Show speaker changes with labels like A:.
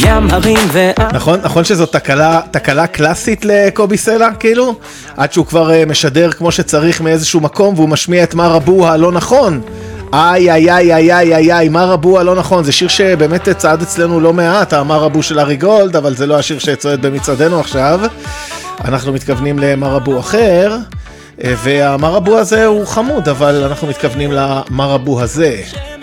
A: ים הרים
B: נכון שזו תקלה קלאסית לקובי סלע, כאילו? עד שהוא כבר משדר כמו שצריך מאיזשהו מקום, והוא משמיע את מה רבו הלא נכון. איי, מה רבו הלא נכון. זה שיר שבאמת צעד אצלנו לא מעט, מה רבו של ארי גולד, אבל זה לא השיר שצועד במצעדנו עכשיו. אנחנו מתכוונים למה רבו אחר, והמה רבו הזה הוא חמוד, אבל אנחנו מתכוונים למה רבו הזה.